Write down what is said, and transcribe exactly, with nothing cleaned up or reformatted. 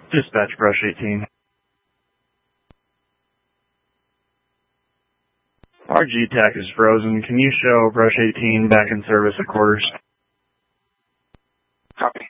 Dispatch Brush eighteen. Our G TAC is frozen. Can you show Brush eighteen back in service at quarters? Copy.